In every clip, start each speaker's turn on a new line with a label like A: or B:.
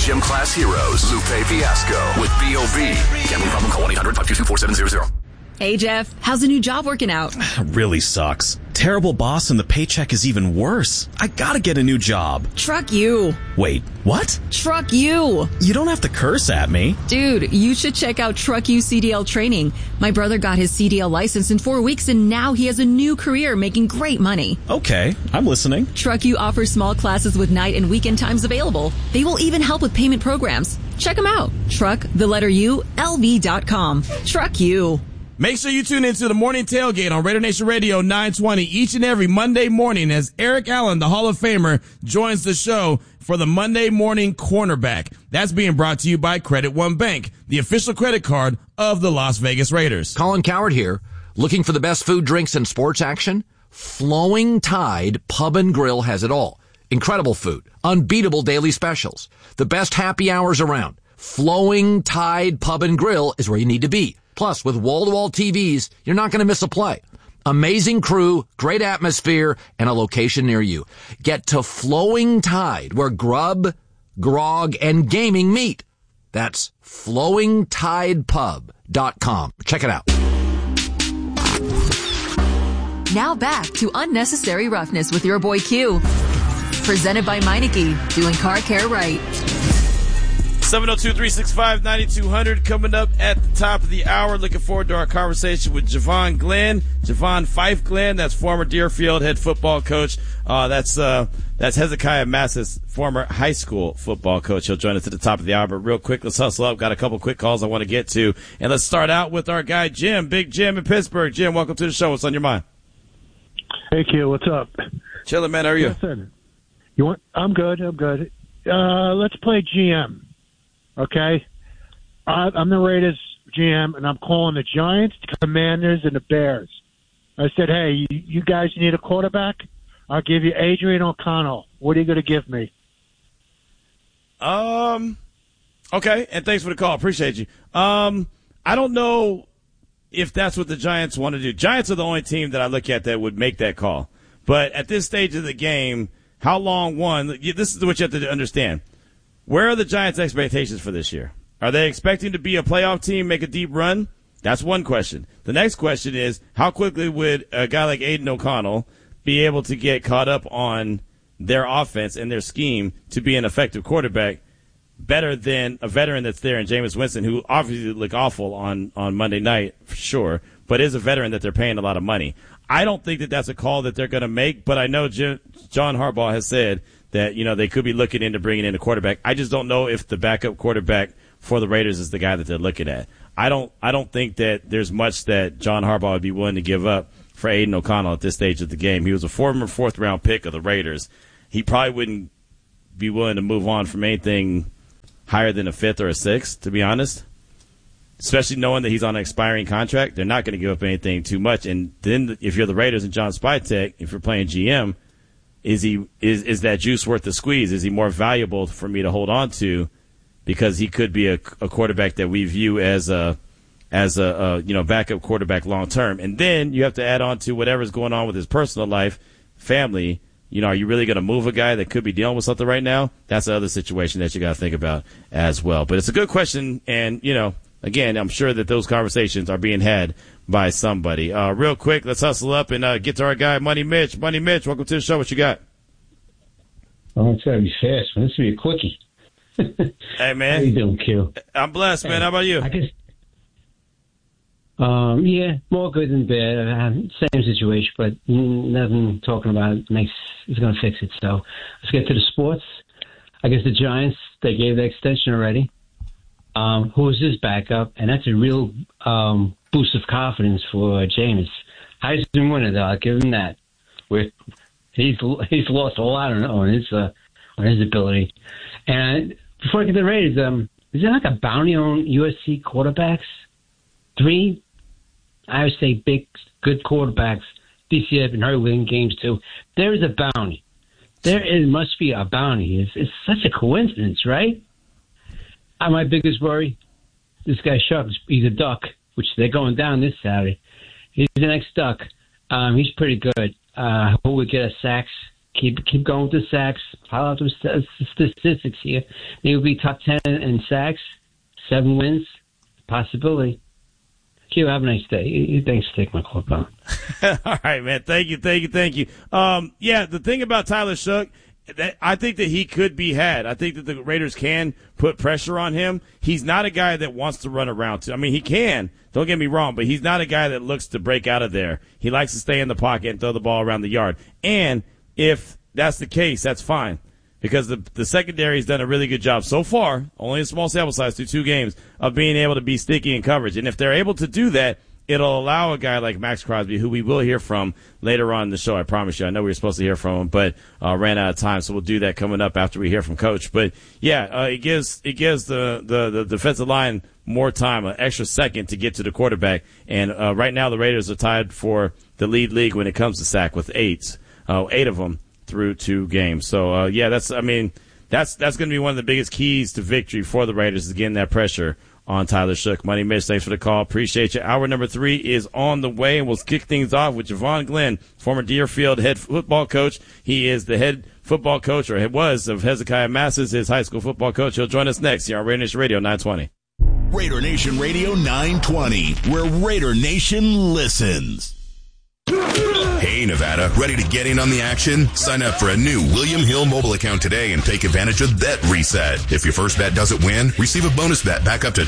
A: Gym Class Heroes, Lupe Fiasco with B.O.B. Gambling problem, call 1-800-522-4700.
B: Hey, Jeff. How's the new job working out?
C: Really sucks. Terrible boss and the paycheck is even worse. I gotta get a new job.
B: Truck you.
C: Wait, what?
B: Truck you.
C: You don't have to curse at me.
B: Dude, you should check out Truck You CDL training. My brother got his CDL license in 4 weeks and now he has a new career making great money.
C: Okay, I'm listening.
B: Truck You offers small classes with night and weekend times available. They will even help with payment programs. Check them out. LV.com. Truck You.
D: Make sure you tune into the Morning Tailgate on Raider Nation Radio 920 each and every Monday morning as Eric Allen, the Hall of Famer, joins the show for the Monday Morning Cornerback. That's being brought to you by Credit One Bank, the official credit card of the Las Vegas Raiders.
E: Colin Coward here. Looking for the best food, drinks, and sports action? Flowing Tide Pub and Grill has it all. Incredible food, unbeatable daily specials, the best happy hours around. Flowing Tide Pub and Grill is where you need to be. Plus, with wall-to-wall TVs, you're not going to miss a play. Amazing crew, great atmosphere, and a location near you. Get to Flowing Tide, where grub, grog, and gaming meet. That's flowingtidepub.com. Check it out.
B: Now back to Unnecessary Roughness with your boy Q. Presented by Meineke, doing car care right.
D: 702-365-9200 coming up at the top of the hour. Looking forward to our conversation with Javon Glenn, Javon Fife Glenn. That's former Deerfield head football coach. That's Hezekiah Massis, former high school football coach. He'll join us at the top of the hour. But real quick, let's hustle up. Got a couple quick calls I want to get to. And let's start out with our guy, Jim. Big Jim in Pittsburgh. Jim, welcome to the show. What's on your mind?
F: Hey, Q, what's up?
D: Chilling, man. How are you?
F: Listen, I'm good. Let's play GM. Okay? I'm the Raiders GM, and I'm calling the Giants, the Commanders, and the Bears. I said, hey, you guys need a quarterback? I'll give you Adrian O'Connell. What are you going to give me?
D: Okay, and thanks for the call. Appreciate you. I don't know if that's what the Giants want to do. Giants are the only team that I look at that would make that call. But at this stage of the game, how long this is what you have to understand. Where are the Giants' expectations for this year? Are they expecting to be a playoff team, make a deep run? That's one question. The next question is, how quickly would a guy like Aiden O'Connell be able to get caught up on their offense and their scheme to be an effective quarterback better than a veteran that's there in Jameis Winston, who obviously looked awful on Monday night, for sure, but is a veteran that they're paying a lot of money. I don't think that that's a call that they're going to make, but I know John Harbaugh has said that, they could be looking into bringing in a quarterback. I just don't know if the backup quarterback for the Raiders is the guy that they're looking at. I don't think that there's much that John Harbaugh would be willing to give up for Aiden O'Connell at this stage of the game. He was a former fourth-round pick of the Raiders. He probably wouldn't be willing to move on from anything higher than a fifth or a sixth, to be honest, especially knowing that he's on an expiring contract. They're not going to give up anything too much. And then if you're the Raiders and John Spytek, if you're playing GM, is that juice worth the squeeze? Is he more valuable for me to hold on to because he could be a quarterback that we view as a backup quarterback long term? And then you have to add on to whatever's going on with his personal life, family. Are you really going to move a guy that could be dealing with something right now? That's the other situation that you got to think about as well. But it's a good question, and again, I'm sure that those conversations are being had by somebody. Real quick, let's hustle up and get to our guy, Money Mitch. Money Mitch, welcome to the show. What you got?
G: Oh, it's got to be fast, man. This will be a quickie.
D: Hey, man.
G: How you doing, Q?
D: I'm blessed, man. How about you?
G: I guess, more good than bad. Same situation, but nothing talking about is going to fix it. So let's get to the sports. I guess the Giants, they gave the extension already. Who's his backup? And that's a real boost of confidence for Jameis. Heisman winner, though. I'll give him that. He's lost a lot on his ability. And before I get to the Raiders, is there like a bounty on USC quarterbacks? 3, I would say, big, good quarterbacks. DCF and Hurley in games too. There is a bounty. Must be a bounty. It's such a coincidence, right? My biggest worry, this guy Shucks, he's a Duck, which they're going down this Saturday. He's the next Duck. He's pretty good. Who would get a sacks Keep going with the sacks. Pile out those statistics here. They would be top 10 in sacks, 7 wins, possibility. Q, have a nice day. Thanks for taking my call, pal.
D: All right, man. Thank you. Yeah, the thing about Tyler Shough, I think that he could be had. I think that the Raiders can put pressure on him. He's not a guy that wants to run around. I mean, he can. Don't get me wrong, but he's not a guy that looks to break out of there. He likes to stay in the pocket and throw the ball around the yard. And if that's the case, that's fine. Because the secondary has done a really good job so far, only a small sample size through 2 games, of being able to be sticky in coverage. And if they're able to do that, it'll allow a guy like Max Crosby, who we will hear from later on in the show, I promise you. I know we were supposed to hear from him, but ran out of time, so we'll do that coming up after we hear from Coach. But, yeah, it gives the defensive line more time, an extra second to get to the quarterback. And right now the Raiders are tied for the league when it comes to sack with 8 of them through 2 games. So, that's going to be one of the biggest keys to victory for the Raiders, is getting that pressure on Tyler Shough. Money Mitch, thanks for the call. Appreciate you. Hour number 3 is on the way, and we'll kick things off with Javon Glenn, former Deerfield head football coach. He is the head football coach, or was, of Hezekiah Masses, his high school football coach. He'll join us next here on Raider Nation Radio 920.
H: Raider Nation Radio 920, where Raider Nation listens. Hey, Nevada, ready to get in on the action? Sign up for a new William Hill mobile account today and take advantage of Bet Reset. If your first bet doesn't win, receive a bonus bet back up to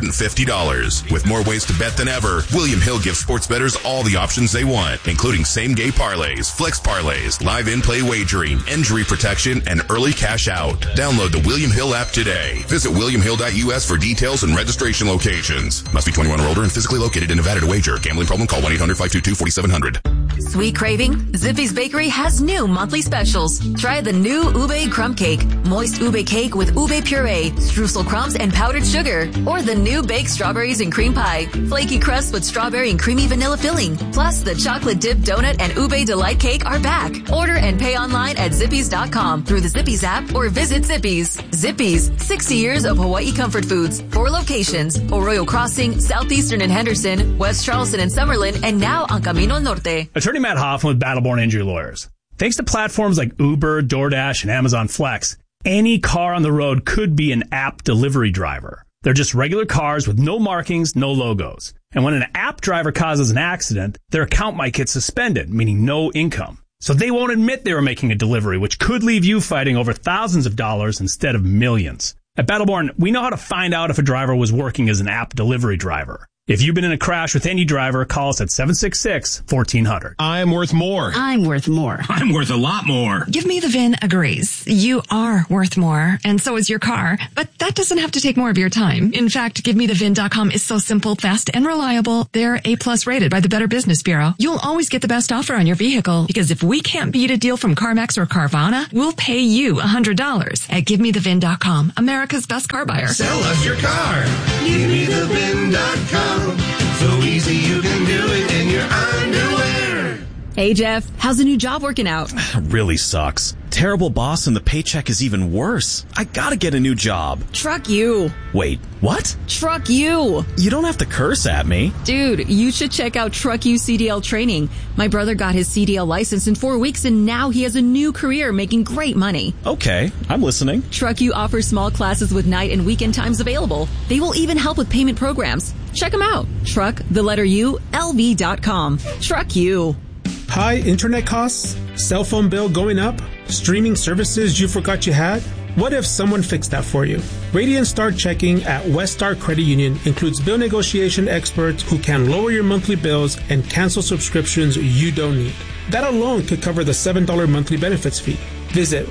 H: $250. With more ways to bet than ever, William Hill gives sports bettors all the options they want, including same-game parlays, flex parlays, live in-play wagering, injury protection, and early cash out. Download the William Hill app today. Visit williamhill.us for details and registration locations. Must be 21 or older and physically located in Nevada to wager. Gambling problem? Call 1-800-522-4700.
B: Sweet craving? Zippy's Bakery has new monthly specials. Try the new ube crumb cake, moist ube cake with ube puree, streusel crumbs and powdered sugar, or the new baked strawberries and cream pie, flaky crust with strawberry and creamy vanilla filling. Plus, the chocolate dip donut and ube delight cake are back. Order and pay online at Zippy's.com through the Zippy's app or visit Zippy's. Zippy's, 60 years of Hawaii comfort foods. 4 locations: Arroyo Crossing, Southeastern and Henderson, West Charleston and Summerlin, and now on Camino Norte.
I: Attorney Matt Hoffman with Battleborn Injury Lawyers. Thanks to platforms like Uber, DoorDash, and Amazon Flex, any car on the road could be an app delivery driver. They're just regular cars with no markings, no logos. And when an app driver causes an accident, their account might get suspended, meaning no income. So they won't admit they were making a delivery, which could leave you fighting over thousands of dollars instead of millions. At Battleborn, we know how to find out if a driver was working as an app delivery driver. If you've been in a crash with any driver, call us at 766-1400.
J: I'm worth more.
K: I'm worth more.
J: I'm worth a lot more.
K: Give Me the VIN agrees. You are worth more, and so is your car. But that doesn't have to take more of your time. In fact, GiveMeTheVIN.com is so simple, fast, and reliable. They're A+ rated by the Better Business Bureau. You'll always get the best offer on your vehicle, because if we can't beat a deal from CarMax or Carvana, we'll pay you $100 at GiveMeTheVIN.com, America's best car buyer.
J: Sell us your car. GiveMeTheVIN.com. So easy you can do it in your underwear.
B: Hey, Jeff, how's the new job working out?
C: Really sucks. Terrible boss, and the paycheck is even worse. I gotta get a new job.
B: Truck you.
C: Wait, what?
B: Truck you.
C: You don't have to curse at me.
B: Dude, you should check out Truck You CDL training. My brother got his CDL license in 4 weeks, and now he has a new career making great money.
C: Okay, I'm listening.
B: Truck You offers small classes with night and weekend times available. They will even help with payment programs. Check them out. Truck, the letter U, LV.com. Truck You.
L: High internet costs? Cell phone bill going up? Streaming services you forgot you had? What if someone fixed that for you? Radiant Star Checking at West Star Credit Union includes bill negotiation experts who can lower your monthly bills and cancel subscriptions you don't need. That alone could cover the $7 monthly benefits fee. Visit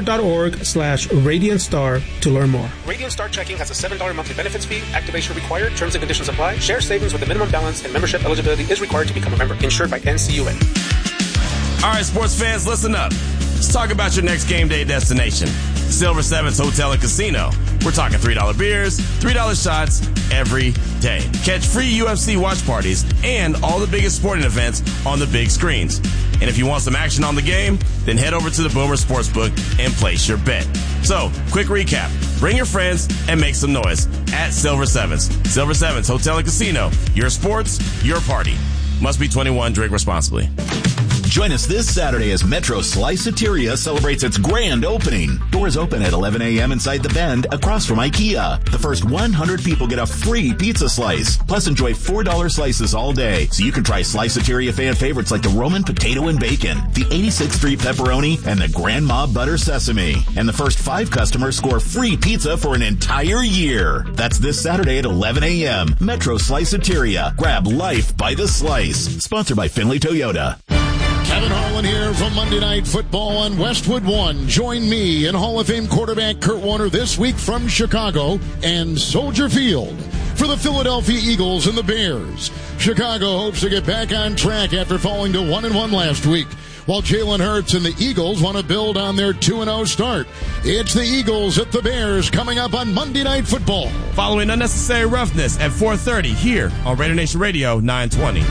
L: weststar.org/RadiantStar to learn more.
M: Radiant Star Checking has a $7 monthly benefits fee. Activation required. Terms and conditions apply. Share savings with a minimum balance and membership eligibility is required to become a member. Insured by NCUA.
D: All right, sports fans, listen up. Let's talk about your next game day destination. Silver Sevens Hotel and Casino. We're talking $3 beers, $3 shots every day. Catch free UFC watch parties and all the biggest sporting events on the big screens. And if you want some action on the game, then head over to the Boomer Sportsbook and place your bet. So, quick recap. Bring your friends and make some noise at Silver Sevens. Silver Sevens Hotel and Casino. Your sports, your party. Must be 21. Drink responsibly.
H: Join us this Saturday as Metro Sliceateria celebrates its grand opening. Doors open at 11 a.m. inside the Bend across from IKEA. The first 100 people get a free pizza slice. Plus enjoy $4 slices all day. So you can try Sliceateria fan favorites like the Roman potato and bacon, the 86th Street pepperoni, and the Grandma butter sesame. And the first 5 customers score free pizza for an entire year. That's this Saturday at 11 a.m. Metro Sliceateria. Grab life by the slice. Sponsored by Finley Toyota.
N: Kevin Harlan here from Monday Night Football on Westwood One. Join me and Hall of Fame quarterback Kurt Warner this week from Chicago and Soldier Field for the Philadelphia Eagles and the Bears. Chicago hopes to get back on track after falling to 1-1 last week, while Jalen Hurts and the Eagles want to build on their 2-0 start. It's the Eagles at the Bears coming up on Monday Night Football.
O: Following Unnecessary Roughness at 4:30 here on Raider Nation Radio 920.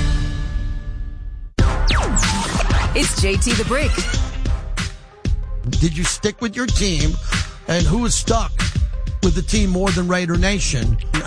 B: It's JT the Brick.
P: Did you stick with your team? And who is stuck with the team more than Raider Nation?